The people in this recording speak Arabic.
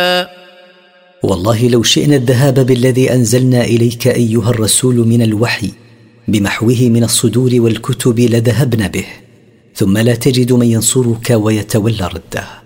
والله لو شئنا الذهاب بالذي أنزلنا إليك أيها الرسول من الوحي بمحوه من الصدور والكتب لذهبنا به، ثم لا تجد من ينصرك ويتولى رده.